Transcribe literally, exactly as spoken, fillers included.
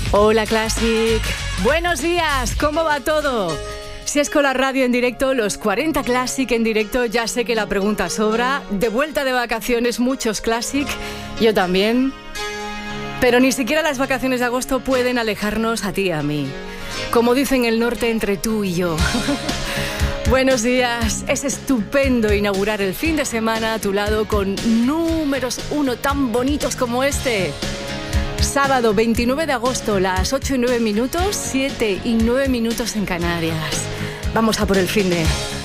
Hola Classic, buenos días, ¿cómo va todo? Si es con la radio en directo, los cuarenta Classic en directo, ya sé que la pregunta sobra. De vuelta de vacaciones, muchos Classic, yo también. Pero ni siquiera las vacaciones de agosto pueden alejarnos a ti y a mí. Como dicen el norte, entre tú y yo. Buenos días, es estupendo inaugurar el fin de semana a tu lado con números uno tan bonitos como este. Sábado veintinueve de agosto, las ocho y nueve minutos, siete y nueve minutos en Canarias. Vamos a por el finde.